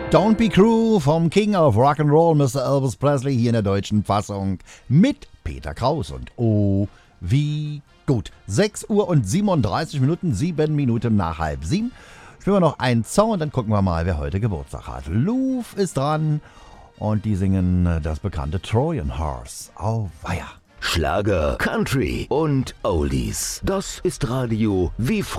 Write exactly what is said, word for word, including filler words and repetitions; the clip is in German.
Don't Be Cruel vom King of Rock'n'Roll, Mister Elvis Presley, hier in der deutschen Fassung mit Peter Kraus und oh, wie gut. sechs Uhr und siebenunddreißig Minuten, sieben Minuten nach halb sieben. Spielen wir noch einen Song und dann gucken wir mal, wer heute Geburtstag hat. Louf ist dran und die singen das bekannte Trojan Horse. Auweia. Schlager, Country und Oldies. Das ist Radio wie früher.